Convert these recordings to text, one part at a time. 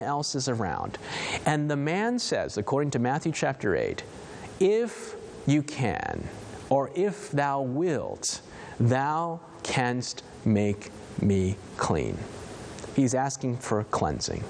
else is around. And the man says, according to Matthew chapter 8, if you can, or if thou wilt, thou canst make me clean. He's asking for cleansing.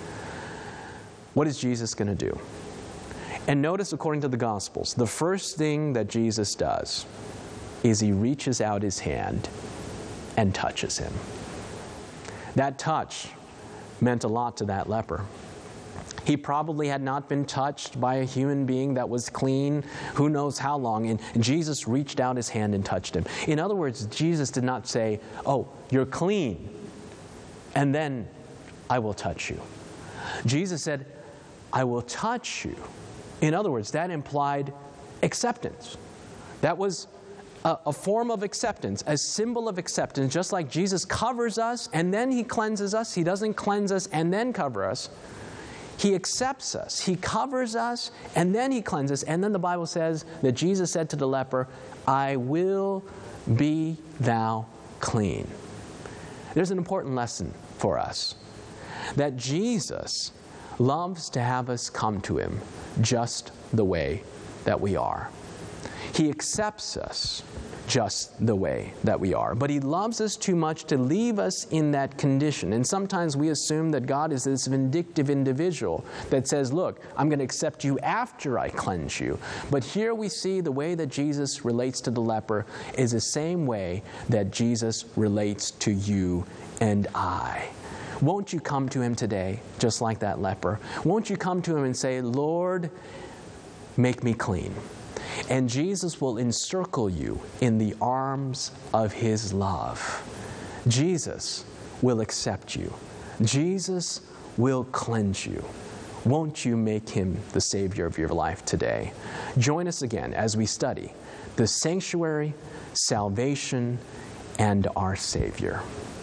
What is Jesus going to do? And notice, according to the Gospels, the first thing that Jesus does is he reaches out his hand and touches him. That touch meant a lot to that leper. He probably had not been touched by a human being that was clean who knows how long, and Jesus reached out his hand and touched him. In other words, Jesus did not say, "Oh, you're clean, and then I will touch you." Jesus said, "I will touch you." In other words, that implied acceptance. That was a form of acceptance, a symbol of acceptance, just like Jesus covers us and then he cleanses us. He doesn't cleanse us and then cover us. He accepts us. He covers us and then he cleanses. And then the Bible says that Jesus said to the leper, "I will be thou clean." There's an important lesson for us, that Jesus loves to have us come to him just the way that we are. He accepts us just the way that we are. But he loves us too much to leave us in that condition. And sometimes we assume that God is this vindictive individual that says, "Look, I'm going to accept you after I cleanse you." But here we see the way that Jesus relates to the leper is the same way that Jesus relates to you and I. Won't you come to him today, just like that leper? Won't you come to him and say, "Lord, make me clean"? And Jesus will encircle you in the arms of his love. Jesus will accept you. Jesus will cleanse you. Won't you make him the Savior of your life today? Join us again as we study the sanctuary, salvation, and our Savior.